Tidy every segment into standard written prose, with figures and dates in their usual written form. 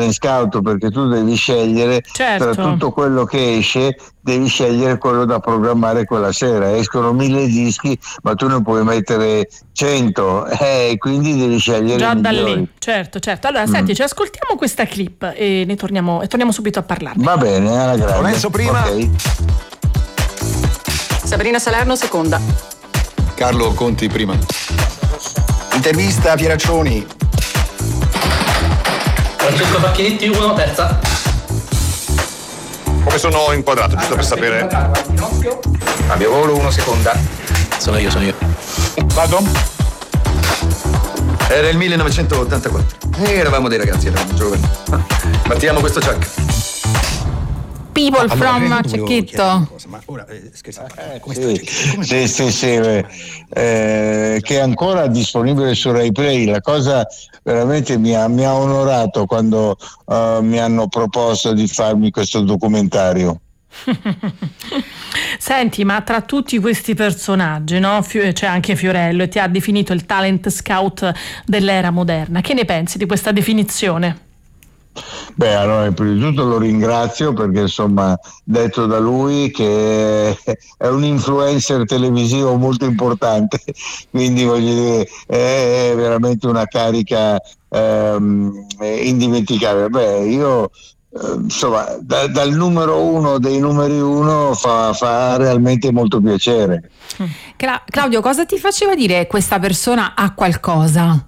talent scout, perché tu devi scegliere tra tutto quello che esce, devi scegliere quello da programmare quella sera. Escono 1000 dischi, ma tu ne puoi mettere 100, quindi devi scegliere già i da migliori. lì, certo. Allora senti, ci ascoltiamo questa clip e ne torniamo subito a parlarne. Va bene, alla grande. Lorenzo prima, okay. Sabrina Salerno seconda, Carlo Conti prima. Intervista Pieraccioni. Francesco Facchinetti 1, terza. Come sono inquadrato, giusto per sapere? Cambio volo 1, seconda. Sono io. Vado? Era il 1984. Eravamo dei ragazzi, eravamo giovani. Battiamo questo check. People from Cecchetto. Ma ora, scherzate, Sì, che è ancora disponibile su Rai Play. La cosa veramente mi ha onorato quando mi hanno proposto di farmi questo documentario. Senti, ma tra tutti questi personaggi, no? C'è anche Fiorello, e ti ha definito il talent scout dell'era moderna. Che ne pensi di questa definizione? Beh, allora prima di tutto lo ringrazio, perché insomma, detto da lui, che è un influencer televisivo molto importante, quindi voglio dire, è veramente una carica indimenticabile. Beh, io insomma, dal numero uno dei numeri uno fa realmente molto piacere. Claudio, cosa ti faceva dire questa persona ha qualcosa?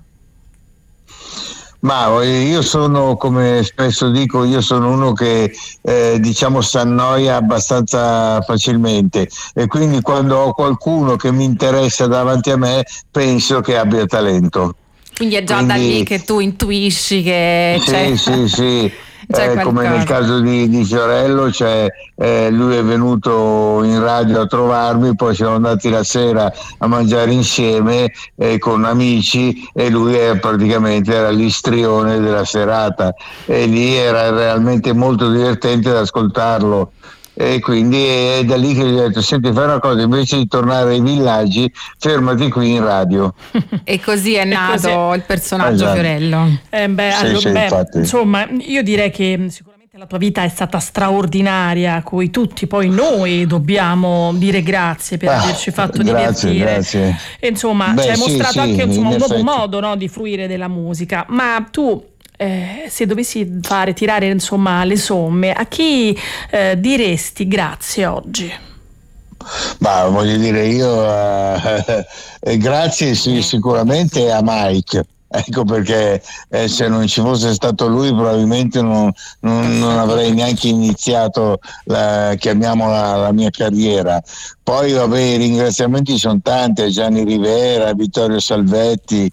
Ma io sono, come spesso dico, io sono uno che diciamo s'annoia abbastanza facilmente, e quindi quando ho qualcuno che mi interessa davanti a me penso che abbia talento. Quindi è già da lì che tu intuisci che c'è. Sì. Come nel caso di Fiorello, lui è venuto in radio a trovarmi, poi siamo andati la sera a mangiare insieme con amici, e lui praticamente era l'istrione della serata, e lì era realmente molto divertente ad ascoltarlo. E quindi è da lì che gli ho detto: senti, fai una cosa, invece di tornare ai villaggi fermati qui in radio. E così è nato il personaggio, esatto. Fiorello. Insomma, io direi che sicuramente la tua vita è stata straordinaria, a cui tutti poi noi dobbiamo dire grazie per averci fatto divertire. Grazie. E insomma, ci hai mostrato anche un nuovo modo, no, di fruire della musica. Ma tu, se dovessi tirare insomma le somme, a chi diresti grazie oggi? Ma voglio dire, io grazie sicuramente a Mike. Ecco perché se non ci fosse stato lui probabilmente non avrei neanche iniziato la mia carriera. Poi i ringraziamenti sono tanti, a Gianni Rivera, Vittorio Salvetti,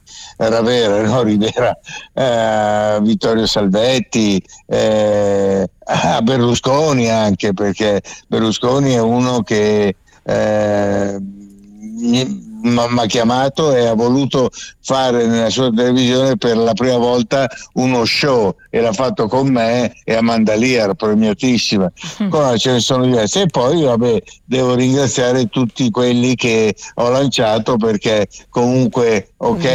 Vittorio Salvetti, a Berlusconi anche, perché Berlusconi è uno che mi ha chiamato e ha voluto fare nella sua televisione per la prima volta uno show, e l'ha fatto con me e Amanda Lear, premiatissima. Ce ne sono diversi, e poi devo ringraziare tutti quelli che ho lanciato, perché comunque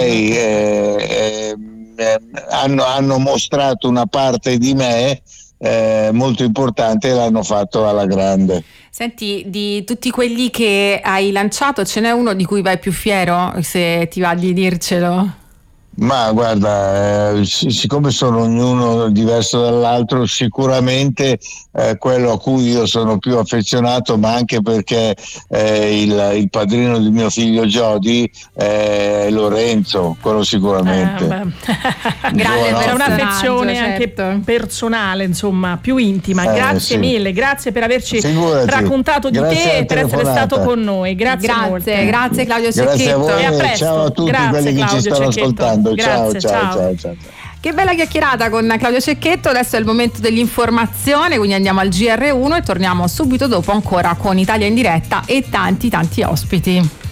hanno mostrato una parte di me molto importante, e l'hanno fatto alla grande. Senti, di tutti quelli che hai lanciato, ce n'è uno di cui vai più fiero, se ti va di dircelo? Ma guarda, siccome sono ognuno diverso dall'altro, sicuramente quello a cui io sono più affezionato, ma anche perché il padrino di mio figlio Jody è Lorenzo, quello sicuramente. Grande, per un'affezione anche personale, insomma, più intima. Grazie mille, grazie per averci raccontato di te e per essere stato con noi. Grazie molte. Grazie Claudio Cecchetto. Grazie a voi, e a presto. Ciao a tutti quelli che ci stanno ascoltando. Grazie, ciao. Che bella chiacchierata con Claudio Cecchetto. Adesso è il momento dell'informazione, quindi andiamo al GR1 e torniamo subito dopo ancora con Italia in diretta e tanti ospiti.